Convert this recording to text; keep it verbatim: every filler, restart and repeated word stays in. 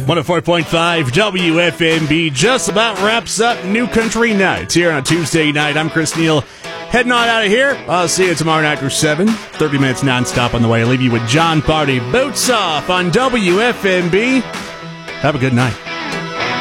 one oh four point five W F M B just about wraps up New Country Nights here on a Tuesday night. I'm Chris Neal. Heading on out of here. I'll see you tomorrow night for seven. thirty minutes nonstop on the way. I'll leave you with John Party. Boots off on W F M B. Have a good night.